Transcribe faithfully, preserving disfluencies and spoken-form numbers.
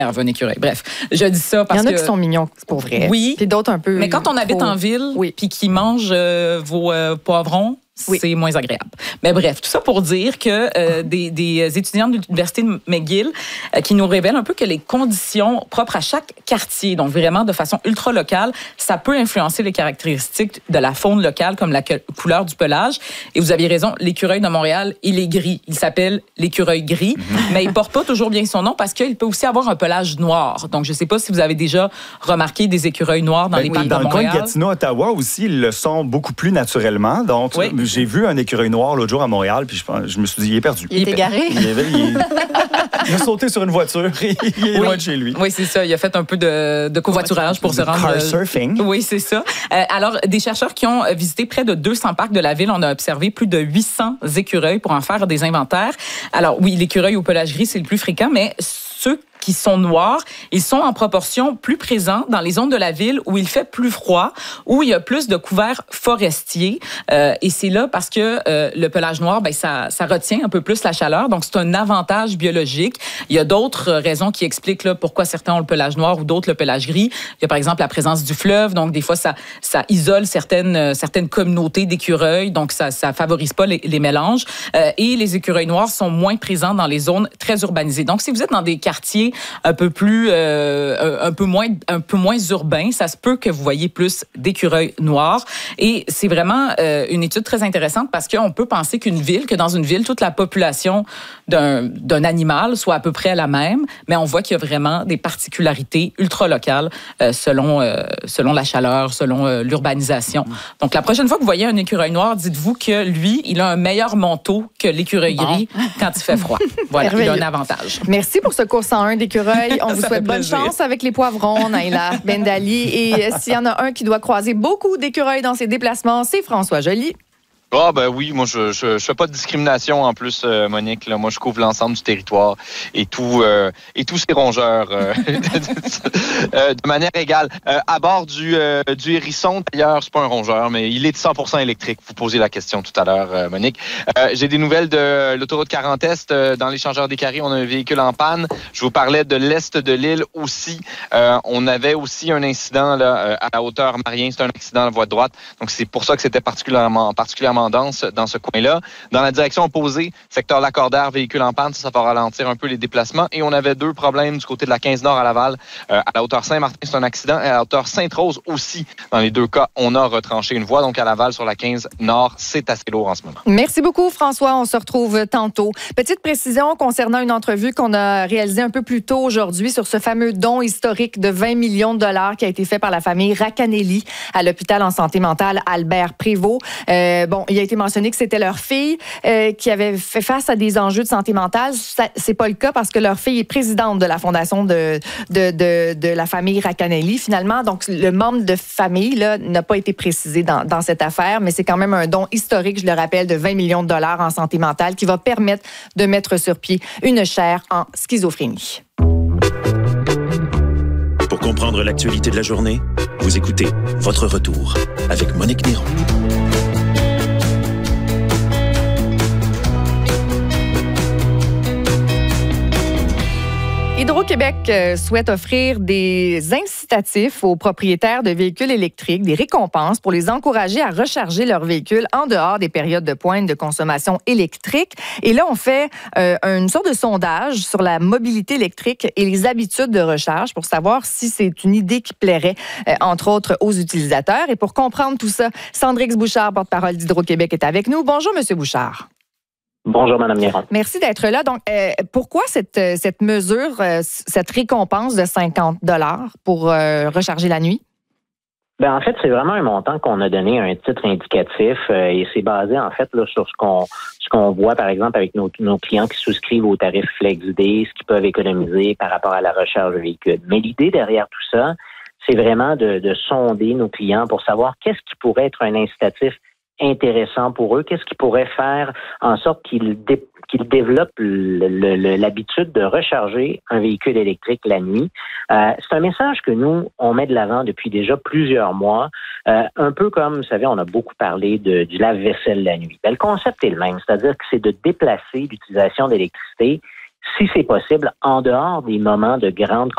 un écureuil. Bref, je dis ça parce que... Il y en a qui sont mignons, c'est pour vrai. Oui. Puis d'autres un peu... Mais quand on habite trop... en ville, oui. puis qu'ils mangent euh, vos euh, poivrons, oui. c'est moins agréable. Mais bref, tout ça pour dire que euh, des, des étudiants de l'Université de McGill euh, qui nous révèlent un peu que les conditions propres à chaque quartier, donc vraiment de façon ultra locale, ça peut influencer les caractéristiques de la faune locale, comme la couleur du pelage. Et vous aviez raison, l'écureuil de Montréal, il est gris. Il s'appelle l'écureuil gris, mm-hmm. mais il porte pas toujours bien son nom parce qu'il peut aussi avoir un pelage noir. Donc, je sais pas si vous avez déjà remarqué des écureuils noirs dans ben, les parcs dans de Montréal. Dans le coin de Gatineau, Ottawa aussi, ils le sont beaucoup plus naturellement. Donc, oui. j'ai vu un écureuil noir l'autre jour à Montréal, puis je, je me suis dit, il est perdu. Il est égaré. Il, est, il, est, il a sauté sur une voiture et il est oui. loin de chez lui. Oui, c'est ça. Il a fait un peu de, de covoiturage pour se rendre... Car surfing. Oui, c'est ça. Euh, alors, des chercheurs qui ont visité près de deux cents parcs de la ville, on a observé plus de huit cents écureuils pour en faire des inventaires. Alors, oui, l'écureuil au pelage gris, c'est le plus fréquent, mais ceux qui sont noirs, ils sont en proportion plus présents dans les zones de la ville où il fait plus froid, où il y a plus de couverts forestiers. Euh, et c'est là parce que euh, le pelage noir, ben, ça, ça retient un peu plus la chaleur. Donc, c'est un avantage biologique. Il y a d'autres raisons qui expliquent là, pourquoi certains ont le pelage noir ou d'autres le pelage gris. Il y a par exemple la présence du fleuve. Donc, des fois, ça, ça isole certaines, certaines communautés d'écureuils. Donc, ça ne favorise pas les, les mélanges. Euh, et les écureuils noirs sont moins présents dans les zones très urbanisées. Donc, si vous êtes dans des quartiers un peu plus, euh, un peu moins, un peu moins urbain, ça se peut que vous voyez plus d'écureuils noirs. Et c'est vraiment euh, une étude très intéressante parce qu'on peut penser qu'une ville, que dans une ville, toute la population d'un, d'un animal soit à peu près la même, mais on voit qu'il y a vraiment des particularités ultra locales euh, selon, euh, selon la chaleur, selon euh, l'urbanisation. Donc, la prochaine fois que vous voyez un écureuil noir, dites-vous que lui, il a un meilleur manteau que l'écureuil bon. gris quand il fait froid. Voilà, il a un avantage. Merci pour ce cours cent un d'écureuil. On vous souhaite bonne plaisir. Chance avec les poivrons, Naïla Bendali. Et s'il y en a un qui doit croiser beaucoup d'écureuils dans ses déplacements, c'est François Joly. Ah oh, ben oui, moi je je, je fais pas de discrimination en plus, euh, Monique. Là, moi je couvre l'ensemble du territoire et tout euh, et tous ces rongeurs euh, euh, de manière égale. Euh, à bord du euh, du hérisson, d'ailleurs, c'est pas un rongeur, mais il est de cent pour cent électrique. Vous posez la question tout à l'heure, euh, Monique. Euh, j'ai des nouvelles de l'autoroute quarante Est. Euh, dans l'échangeur des Carrés, on a un véhicule en panne. Je vous parlais de l'est de l'île aussi. Euh, on avait aussi un incident là à la hauteur Marien. C'est un accident à la voie de droite. Donc c'est pour ça que c'était particulièrement particulièrement dense dans ce coin-là. Dans la direction opposée, secteur Lacordaire, véhicule en panne, ça, ça va ralentir un peu les déplacements. Et on avait deux problèmes du côté de la quinze Nord à Laval. Euh, à la hauteur Saint-Martin, c'est un accident. Et à la hauteur Sainte-Rose aussi. Dans les deux cas, on a retranché une voie. Donc à Laval, sur la quinze Nord, c'est assez lourd en ce moment. Merci beaucoup, François. On se retrouve tantôt. Petite précision concernant une entrevue qu'on a réalisée un peu plus tôt aujourd'hui sur ce fameux don historique de vingt millions de dollars qui a été fait par la famille Racanelli à l'hôpital en santé mentale Albert Prévost. Euh, bon, il a été mentionné que c'était leur fille euh, qui avait fait face à des enjeux de santé mentale. Ça, c'est pas le cas parce que leur fille est présidente de la fondation de, de, de, de la famille Racanelli, finalement. Donc, le membre de famille là, n'a pas été précisé dans, dans cette affaire, mais c'est quand même un don historique, je le rappelle, de vingt millions de dollars en santé mentale qui va permettre de mettre sur pied une chaire en schizophrénie. Pour comprendre l'actualité de la journée, vous écoutez Votre Retour avec Monique Néron. Hydro-Québec souhaite offrir des incitatifs aux propriétaires de véhicules électriques, des récompenses pour les encourager à recharger leurs véhicules en dehors des périodes de pointe de consommation électrique. Et là, on fait euh, une sorte de sondage sur la mobilité électrique et les habitudes de recharge pour savoir si c'est une idée qui plairait, euh, entre autres, aux utilisateurs. Et pour comprendre tout ça, Sandrix Bouchard, porte-parole d'Hydro-Québec, est avec nous. Bonjour, Monsieur Bouchard. Bonjour, Mme Néron. Merci d'être là. Donc, euh, pourquoi cette, cette mesure, euh, cette récompense de cinquante dollars pour euh, recharger la nuit? Ben en fait, c'est vraiment un montant qu'on a donné à un titre indicatif euh, et c'est basé en fait là, sur ce qu'on ce qu'on voit par exemple avec nos, nos clients qui souscrivent au tarif FlexD, ce qu'ils peuvent économiser par rapport à la recharge de véhicule. Mais l'idée derrière tout ça, c'est vraiment de, de sonder nos clients pour savoir qu'est-ce qui pourrait être un incitatif intéressant pour eux, qu'est-ce qui pourrait faire en sorte qu'ils, dé- qu'ils développent le, le, l'habitude de recharger un véhicule électrique la nuit. Euh, c'est un message que nous, on met de l'avant depuis déjà plusieurs mois, euh, un peu comme, vous savez, on a beaucoup parlé de, du lave-vaisselle la nuit. Ben, le concept est le même, c'est-à-dire que c'est de déplacer l'utilisation d'électricité, si c'est possible, en dehors des moments de grande